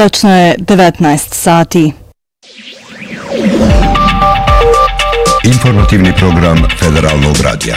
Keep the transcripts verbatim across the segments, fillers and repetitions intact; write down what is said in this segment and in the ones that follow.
Tačno je devetnaest sati. Informativni program Federalnog radija.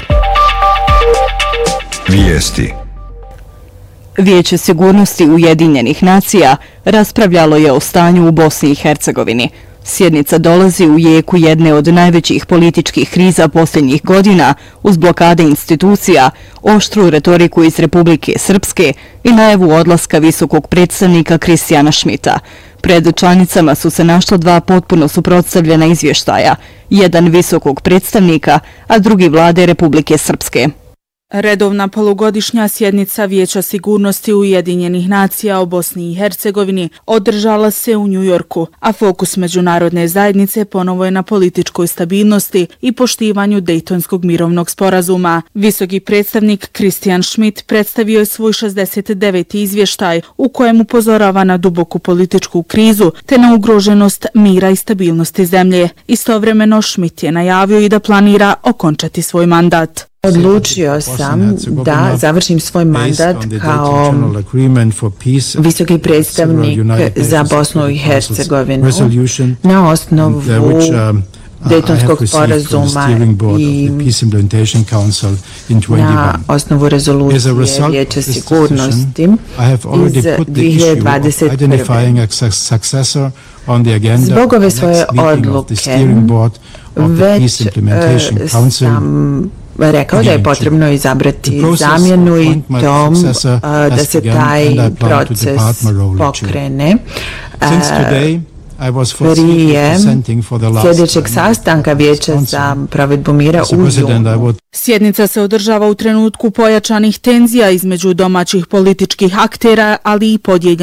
Vijesti. Vijeće sigurnosti Ujedinjenih nacija raspravljalo je o stanju u Bosni i Hercegovini. Sjednica dolazi u jeku jedne od najvećih političkih kriza posljednjih godina uz blokade institucija, oštru retoriku iz Republike Srpske i najavu odlaska visokog predstavnika Kristijana Schmidta. Pred članicama su se našla dva potpuno suprotstavljena izvještaja, jedan visokog predstavnika, a drugi vlade Republike Srpske. Redovna polugodišnja sjednica Vijeća sigurnosti Ujedinjenih nacija o Bosni i Hercegovini održala se u Njujorku, a fokus međunarodne zajednice ponovo je na političkoj stabilnosti i poštivanju Dejtonskog mirovnog sporazuma. Visoki predstavnik Kristijan Schmidt predstavio je svoj šezdeset deveti izvještaj u kojem upozorava na duboku političku krizu te na ugroženost mira i stabilnosti zemlje. Istovremeno Schmidt je najavio i da planira okončati svoj mandat. Odlučio sam da završim svoj mandat kao visoki predstavnik za Bosnu i Hercegovinu na osnovu Dejtonskog sporazuma i na osnovu rezolucije Vijeća sigurnosti iz dvije hiljade dvadeset prve. Zbog ove svoje odluke već sam rekao da je potrebno izabrati zamjenu i to da se taj proces pokrene. Prije sljedećeg sastanka Vijeća za provedbu mira u junu. Sjednica se održava u trenutku pojačanih tenzija između domaćih političkih aktera, ali i podijeljenih